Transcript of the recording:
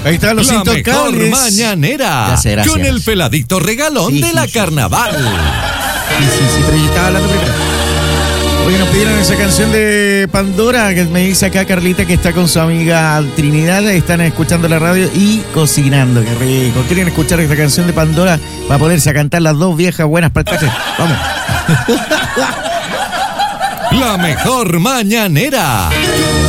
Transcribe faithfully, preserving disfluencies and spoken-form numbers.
Ahí están los La mejor intocables. mañanera. Gracias, gracias, con gracias. el peladito regalón Sí, de sí, la sí. carnaval. Sí, sí, sí, pero yo estaba hablando primero. Oye, nos pidieron esa canción de Pandora, que me dice acá Carlita que está con su amiga Trinidad, están escuchando la radio y cocinando, qué rico. ¿Quieren escuchar esta canción de Pandora para poderse a cantar las dos viejas buenas para el traje? Vamos. La mejor mañanera.